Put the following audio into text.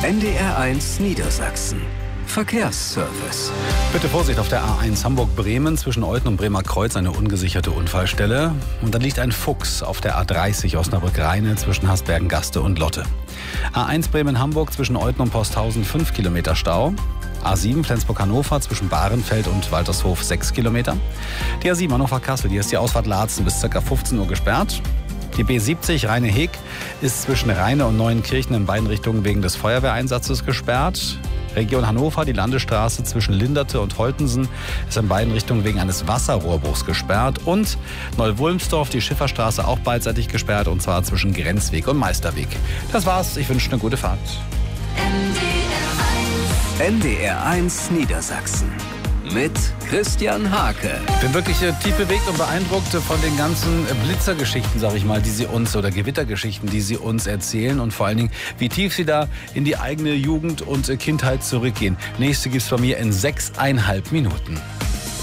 NDR1 Niedersachsen. Verkehrsservice. Bitte Vorsicht auf der A1 Hamburg-Bremen zwischen Olten und Bremer Kreuz, eine ungesicherte Unfallstelle. Und dann liegt ein Fuchs auf der A30 Osnabrück-Rheine zwischen Hasbergen-Gaste und Lotte. A1 Bremen-Hamburg zwischen Olten und Posthausen 5 Kilometer Stau. A7 Flensburg-Hannover zwischen Bahrenfeld und Waltershof 6 Kilometer. Die A7 Hannover-Kassel, hier ist die Ausfahrt Laatzen bis ca. 15 Uhr gesperrt. Die B70 Rheine-Heg ist zwischen Rheine und Neuenkirchen in beiden Richtungen wegen des Feuerwehreinsatzes gesperrt. Region Hannover, die Landesstraße zwischen Linderte und Holtensen ist in beiden Richtungen wegen eines Wasserrohrbruchs gesperrt. Und Neu-Wulmsdorf, die Schifferstraße, auch beidseitig gesperrt, und zwar zwischen Grenzweg und Meisterweg. Das war's, ich wünsche eine gute Fahrt. NDR1 Niedersachsen mit Christian Hake. Ich bin wirklich tief bewegt und beeindruckt von den ganzen Blitzergeschichten, sag ich mal, die sie uns, oder Gewittergeschichten, die sie uns erzählen, und vor allen Dingen, wie tief sie da in die eigene Jugend und Kindheit zurückgehen. Nächste gibt's bei mir in 6,5 Minuten.